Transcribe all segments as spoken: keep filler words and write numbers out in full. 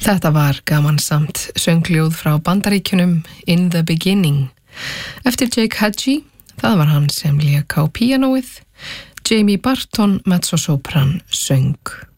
Þetta var gamansamt söngljóð frá Bandaríkjunum In the Beginning. Eftir Jake Hadji, það var hann sem lék á píanóið, Jamie Barton mezzosopran söng.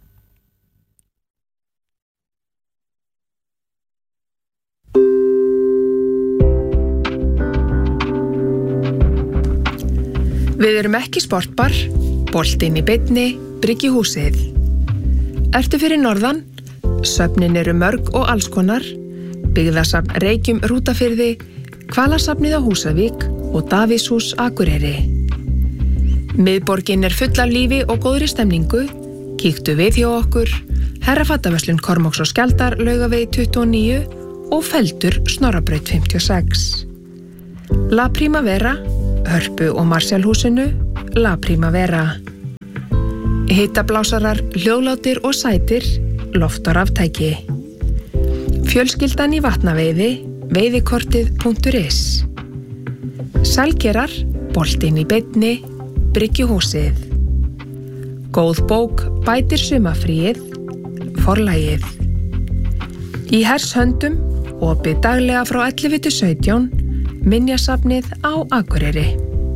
Við erum ekki sportbar, boltinn í beinni, Bryggjuhúsið. Ertu fyrir norðan? Söfnin eru mörg og allskonar, byggðasafn Reykjum Rútafirði, Hvalasafnið á Húsavík og Davíðshús Akureyri. Miðborgin er full af lífi og góðri stemningu, kíktu við hjá okkur, Herrafattaverslun Kormáks og Skjaldar Laugavegi tuttugu og níu og Feldur Snorrabraut fimmtíu og sex. La Primavera, Hörpu og Marsjálhúsinu, La Primavera. Hitablásarar, hljóðlátir og sætir, loft og raftæki. Fjölskyldan í Vatnaveiði, veiðikortið punktur is. Sælkerar, boltinn í beinni, Bryggjuhúsið. Góð bók bætir sumarfríið, Forlagið. Í Hershöndum, opið daglega frá ellefu til sautján, Minjasafnið á Akureyri.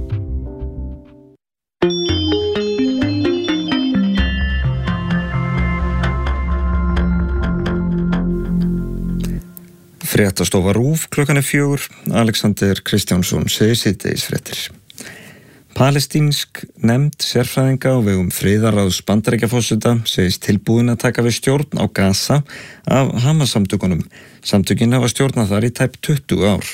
Fréttastofa RÚV klukkan er fjögur, Alexander Kristjánsson segir síðdegisfréttir. Palestínsk nefnd sérfræðinga á vegum friðarráðs Bandaríkjaforseta segist tilbúin að taka við stjórn á Gaza af Hamas-samtökunum. Samtökin hafa stjórnað þar í tæp tuttugu ár.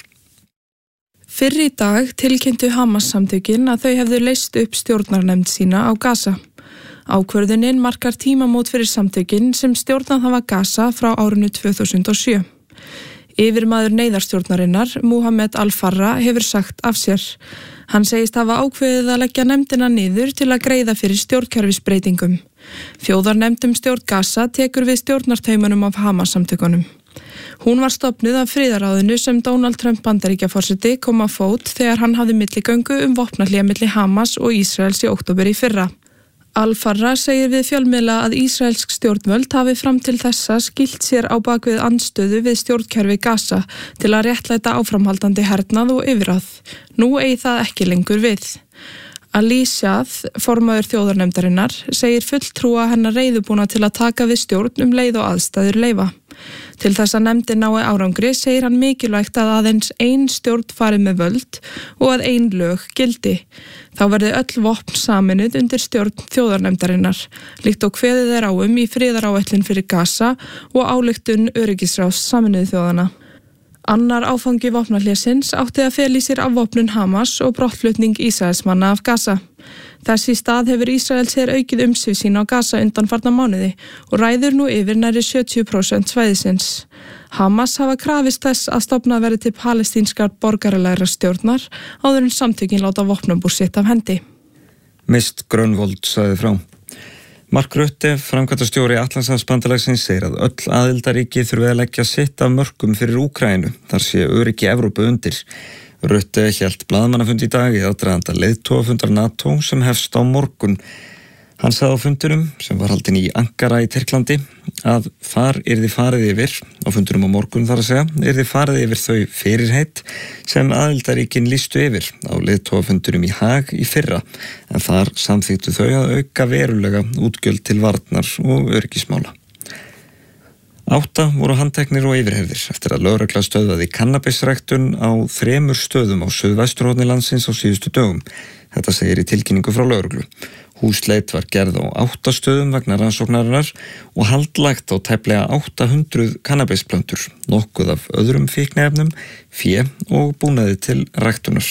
Fyrr í dag tilkynntu Hamas-samtökin að þau hefðu leyst upp stjórnarnefnd sína á Gaza. Ákvörðunin markar tímamót fyrir samtökin sem stjórnað hafa Gaza frá árinu tvö þúsund og sjö. Yfirmaður neyðarstjórnarinnar, Mohamed Al-Farra, hefur sagt af sér. Hann segist hafa ákveðið að leggja nefndina niður til að greiða fyrir stjórnkerfisbreytingum. Þjóðarnefnd um stjórn Gaza tekur við stjórnartaumunum af Hamas-samtökunum. Hún var stofnuð af friðarráðinu sem Donald Trump Bandaríkjaforseti kom á fót þegar hann hafði milligöngu um vopnahlé milli Hamas og Ísraels í október í fyrra. Al-Farra segir við fjölmiðla að ísraelsk stjórnvöld hafi fram til þessa skilt sér á bakvið andstöðu við stjórnkerfi Gaza til að réttlæta áframhaldandi hernað og yfirráð. Nú eigi það ekki lengur við. Ali Shah, formaður þjóðarnefndarinnar, segir fulltrúa hennar reiðubúna til að taka við stjórn um leið og aðstæður leyfa. Til þess að nefndin nái árangri segir hann mikilvægt að aðeins ein stjórn fari með völd og að ein lög gildi. Þá verði öll vopn saminuð undir stjórn þjóðarnefndarinnar, líkt og kveðið er á um í friðaráætlun fyrir Gaza og ályktun öryggisráðs Sameinuðu þjóðanna. Annar áfangi vopnahlésins átti að fela í sér afvopnun Hamas og brottflutning Ísraelsmanna af Gaza. Þess í stað hefur Ísraels her aukið umsvif sín á Gaza undanfarna mánuði og ræður nú yfir nærri sjötíu prósent svæðisins. Hamas hafa krafist þess að stofnað verði til palestínskar borgaralegra stjórnar áður en samtökin láta vopnabúr sitt af hendi. Mist Grönvold sagði frá. Mark Rutte, framkvæmdastjóri Atlantshafsbandalagsins, segir að öll aðildarríki þurfi að leggja sitt af mörkum fyrir Úkraínu, þar sé öryggi Evrópu undir. Rutte hélt blaðamannafund í dag í aðdraganda leiðtogafundar NATO sem hefst á morgun. Hann sagði á fundinum, sem var haldinn í Ankara í Tyrklandi, að þar yrði farið yfir, á fundinum á morgun þar að segja, yrði farið yfir þau fyrirheit sem aðildarríkin lýstu yfir á leiðtogafundinum í Haag í fyrra, en þar samþykktu þau að auka verulega útgjöld til varnar og öryggismála. Átta voru handteknir og yfirheyrðir eftir að lögregla stöðvaði kannabisræktun á þremur stöðum á suðvesturhorni landsins á síðustu dögum. Þetta segir í tilkynningu frá lögreglu. Húsleit var gerð á átta stöðum vegna rannsóknarinnar og haldlagt á tæplega átta hundruð kannabisplöntur, nokkuð af öðrum fíkniefnum, fé og búnaði til ræktunar.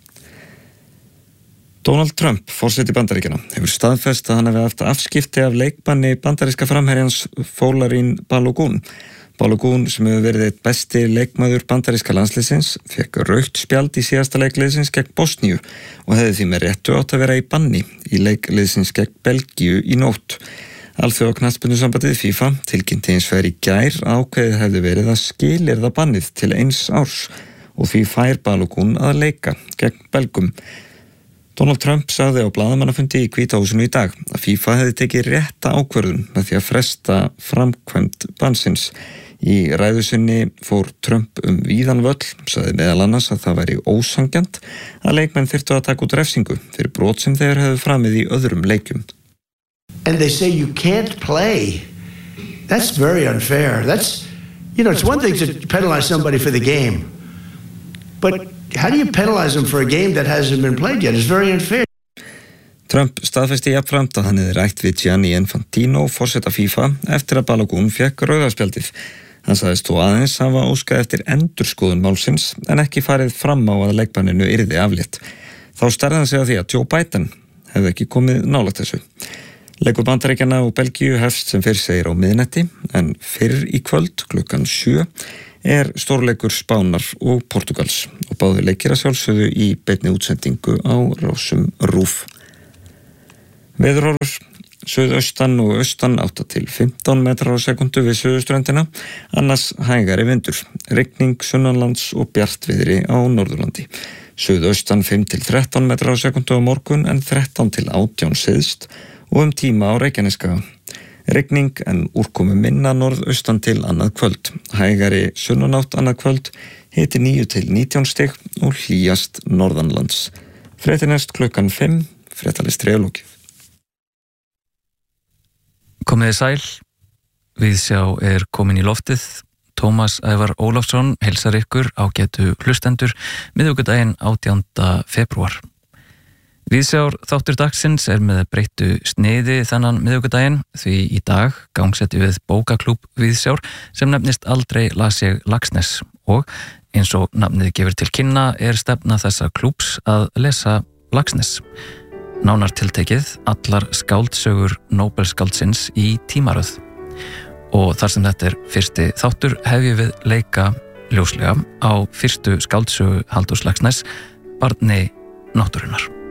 Donald Trump, forseti Bandaríkjanna, hefur staðfest að hann hefði haft afskipti af leikbanni bandaríska framherjans Folarin Balogun. Balogun, sem hefur verið eitt besti leikmaður bandaríska landsliðsins, fékk rautt spjald í síðasta leikliðsins gegn Bosníu og hefði því með réttu átt að vera í banni í leikliðsins gegn Belgíu í nótt. Alþjóða knattspyrnusambandið FIFA tilkynnti hins vegar í gær ákveðið hefði verið að skilyrða bannið til eins árs og því fær Balogun að leika gegn Belgum. Donald Trump sagði á blaðamannafundi í Hvíta húsinu í dag að FIFA hefði tekið rétta ákvörðun með því að fresta framkvæmd bannsins. Í ræðu sinni fór Trump um víðan völl, sagði meðal annars að það væri ósanngjarnt að leikmenn þyrftu að taka út refsingu fyrir brot sem þeir hefðu framið í öðrum leikjum. And they say you can't play. That's very unfair. That's, you know, it's one thing to penalize somebody for the game. But how do you penalize them for a game that hasn't been played yet? It's very unfair. Trump staðfesti jafnframt að hann hefði rætt við Gianni Infantino, forseta FIFA, eftir að Balogun fékk rauðaspjaldið. Hann sagðist þó aðeins hafa óskað eftir endurskoðun málsins en ekki farið fram á að leikbanninu yrði aflétt. Þá starði hann sig á því að Joe Biden hefði ekki komið nálægt þessu. Leikur Bandaríkjanna og Belgíu hefst sem fyrr segir á miðnætti, en fyrr í kvöld klukkan sjö er stórleikur Spánar og Portugals og báðu leikir að sjálfsögðu í beinni útsendingu á rásum RÚV. Veðurhorfur, suðaustan og austan átta til fimmtán metrar á sekundu við suðurströndina, annars hægari vindur, rigning sunnanlands og bjartviðri á Norðurlandi. Suðaustan fimm til þrettán metrar á sekundu á morgun en þrettán til átján syðst og um tíma á Reykjaneskaga. Rigning en úrkomu minna norðaustan til annað kvöld, hægari sunnanátt annað kvöld, hiti níu til nítján stig og hlýjast norðanlands. Fréttir næst klukkan fimm, fréttalistri er lokið. Komiði sæl, Viðsjá er komin í loftið. Tómas Ævar Ólafsson heilsar ykkur ágætu hlustendur miðvikudaginn átjánda febrúar. Viðsjár þáttur dagsins er með breyttu sniði þennan miðvikudaginn því í dag gangsetti við bókaklúbb Viðsjár sem nefnist Aldrei las ég Laxness og eins og nafnið gefur til kynna er stefna þessa klúbbs að lesa Laxness. Nánar tiltekið allar skáldsögur Nóbelsskáldsins í tímaröð. Og þar sem þetta er fyrsti þáttur hefjum við leika ljóslega á fyrstu skáldsögu Halldórs Laxness, Barni náttúrunnar.